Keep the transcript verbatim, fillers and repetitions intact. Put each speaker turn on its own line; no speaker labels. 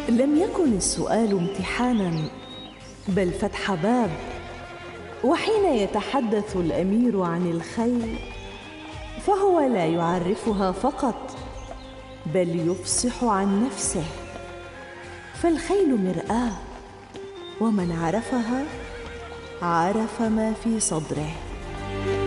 لم يكن السؤال امتحاناً بل فتح باب. وحين يتحدث الأمير عن الخيل فهو لا يعرفها فقط بل يفصح عن نفسه، فالخيل مرآة، ومن عرفها عرف ما في صدره.